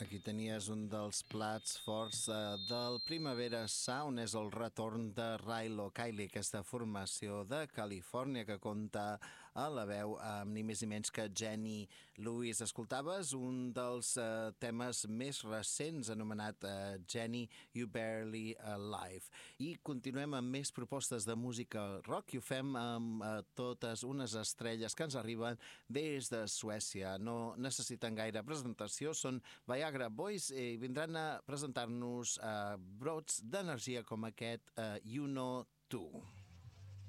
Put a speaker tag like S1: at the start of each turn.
S1: Aquí tenies un dels plats forts del Primavera Sound, és el retorn de Rilo Kiley, aquesta formació de Califòrnia que compta a la veu amb ni més ni menys que Jenny Lewis. Escoltaves un dels temes més recents anomenat Jenny, You Barely Alive. I continuem amb més propostes de música rock i ho fem amb totes unes estrelles que ens arriben des de Suècia. No necessiten gaire presentació, són Viagra Boys i vindran a presentar-nos brots d'energia com aquest You Know Too.